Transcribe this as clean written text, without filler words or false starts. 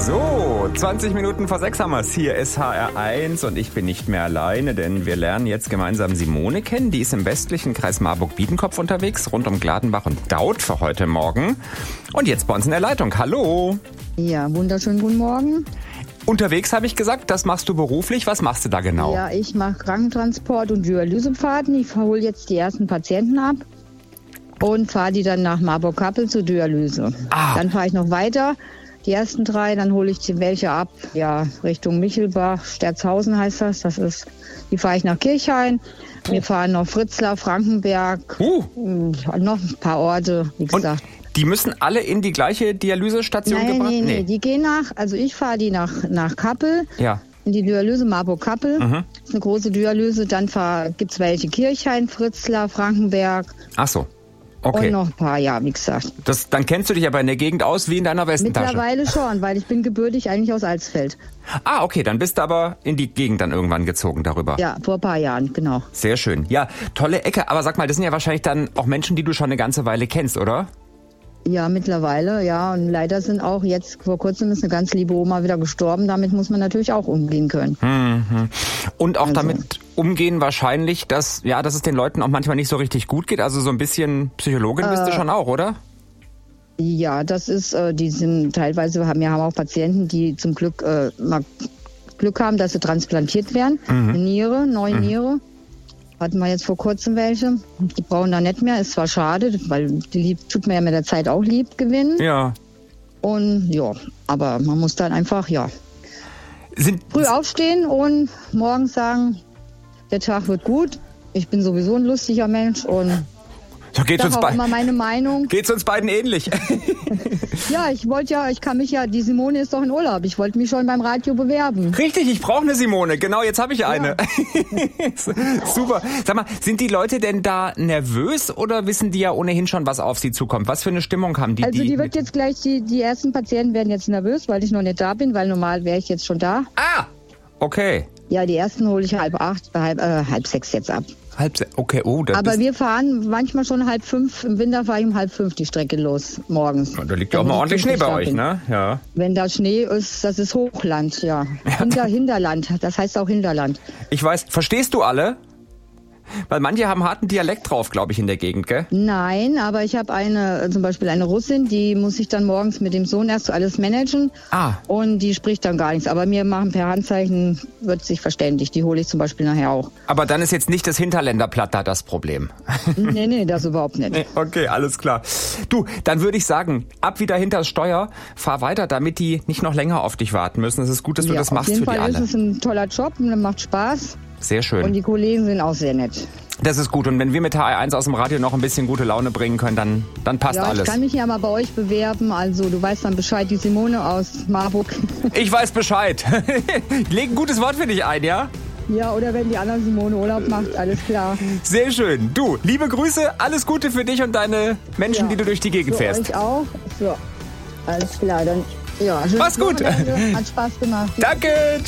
So, 20 Minuten vor 6 haben wir es. Hier ist HR1 und ich bin nicht mehr alleine, denn wir lernen jetzt gemeinsam Simone kennen. Die ist im westlichen Kreis Marburg-Biedenkopf unterwegs, rund um Gladenbach und Daut für heute Morgen. Und jetzt bei uns in der Leitung. Hallo. Ja, wunderschönen guten Morgen. Unterwegs habe ich gesagt, das machst du beruflich. Was machst du da genau? Ja, ich mache Krankentransport und Dialysefahrten. Ich hole jetzt die ersten Patienten ab und fahre die dann nach Marburg-Kappel zur Dialyse. Dann fahre ich noch weiter. Die ersten 3, dann hole ich welche ab, ja, Richtung Michelbach, Sterzhausen heißt das. Die fahre ich nach Kirchhain. Wir fahren noch Fritzlar, Frankenberg, noch ein paar Orte, wie gesagt. Und die müssen alle in die gleiche Dialysestation gebracht werden? Nee, die gehen ich fahre die nach Kappel. Ja. In die Dialyse Marburg-Kappel. Das ist eine große Dialyse. Dann gibt's welche Kirchhain, Fritzlar, Frankenberg. Ach so. Okay. Und noch ein paar, ja, wie gesagt. Dann kennst du dich aber in der Gegend aus wie in deiner Westentasche. Mittlerweile schon, weil ich bin gebürtig eigentlich aus Alsfeld. Okay, dann bist du aber in die Gegend dann irgendwann gezogen darüber. Ja, vor ein paar Jahren, genau. Sehr schön. Ja, tolle Ecke. Aber sag mal, das sind ja wahrscheinlich dann auch Menschen, die du schon eine ganze Weile kennst, oder? Ja, mittlerweile, ja. Und leider sind auch jetzt, vor kurzem ist eine ganz liebe Oma wieder gestorben. Damit muss man natürlich auch umgehen können. Und auch damit umgehen wahrscheinlich, dass es den Leuten auch manchmal nicht so richtig gut geht. Also so ein bisschen Psychologin bist du schon auch, oder? Ja, das ist, die sind teilweise, haben auch Patienten, die zum Glück mal Glück haben, dass sie transplantiert werden. Eine Niere, neue Niere. Hatten wir jetzt vor kurzem welche. Die brauchen da nicht mehr. Ist zwar schade, weil die tut mir ja mit der Zeit auch lieb gewinnen. Ja. Und ja, aber man muss dann einfach, früh aufstehen und morgens sagen, der Tag wird gut. Ich bin sowieso ein lustiger Mensch und so geht's uns auch immer meine Meinung. Geht's uns beiden ähnlich? Ja, die Simone ist doch in Urlaub. Ich wollte mich schon beim Radio bewerben. Richtig, ich brauche eine Simone. Genau, jetzt habe ich eine. Ja. Super. Sag mal, sind die Leute denn da nervös oder wissen die ja ohnehin schon, was auf sie zukommt? Was für eine Stimmung haben die? Also die wird jetzt gleich, die ersten Patienten werden jetzt nervös, weil ich noch nicht da bin, weil normal wäre ich jetzt schon da. Okay. Ja, die ersten hole ich halb 6 jetzt ab. Okay, aber wir fahren manchmal schon 4:30. Im Winter fahre ich um 4:30 die Strecke los, morgens. Da liegt ja auch mal ordentlich Schnee bei euch, ne? Ja. Wenn da Schnee ist, das ist Hochland, ja. Hinterland, das heißt auch Hinterland. Ich weiß, verstehst du alle? Weil manche haben harten Dialekt drauf, glaube ich, in der Gegend, gell? Nein, aber ich habe zum Beispiel eine Russin, die muss ich dann morgens mit dem Sohn erst so alles managen. Und die spricht dann gar nichts. Aber mir machen per Handzeichen, wird sich verständigt. Die hole ich zum Beispiel nachher auch. Aber dann ist jetzt nicht das Hinterländerplatt da das Problem. Nee, das überhaupt nicht. Nee, okay, alles klar. Du, dann würde ich sagen, ab wieder hinter das Steuer, fahr weiter, damit die nicht noch länger auf dich warten müssen. Es ist gut, dass du das machst für die alle. Auf jeden Fall ist es ein toller Job und macht Spaß. Sehr schön. Und die Kollegen sind auch sehr nett. Das ist gut. Und wenn wir mit HR1 aus dem Radio noch ein bisschen gute Laune bringen können, dann passt alles. Ich kann mich ja mal bei euch bewerben. Also du weißt dann Bescheid, die Simone aus Marburg. Ich weiß Bescheid. Leg ein gutes Wort für dich ein, ja? Ja, oder wenn die andere Simone Urlaub macht, alles klar. Sehr schön. Du, liebe Grüße, alles Gute für dich und deine Menschen, die du durch die Gegend fährst. Euch auch. So, alles klar. Dann, mach's gut. Hat Spaß gemacht. Danke.